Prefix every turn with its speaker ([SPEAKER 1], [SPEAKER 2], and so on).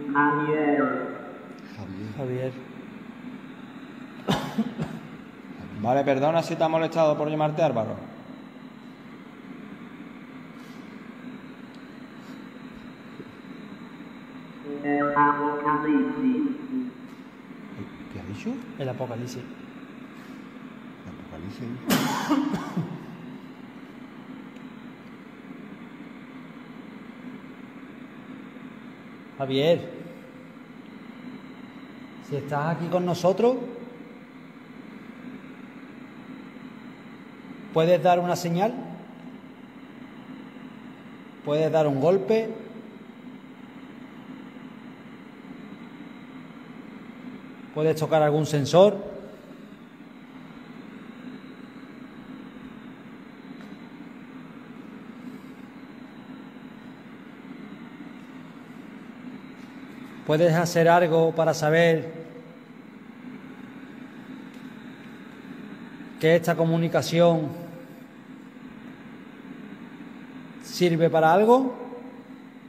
[SPEAKER 1] Javier.
[SPEAKER 2] Javier.
[SPEAKER 3] Vale, perdona si te ha molestado por llamarte Álvaro.
[SPEAKER 1] El Apocalipsis.
[SPEAKER 4] ¿Qué ha dicho?
[SPEAKER 2] El Apocalipsis.
[SPEAKER 4] Apocalipsis.
[SPEAKER 2] Javier, si estás aquí con nosotros, ¿puedes dar una señal? ¿Puedes dar un golpe? ¿Puedes tocar algún sensor? ¿Puedes hacer algo para saber que esta comunicación sirve para algo?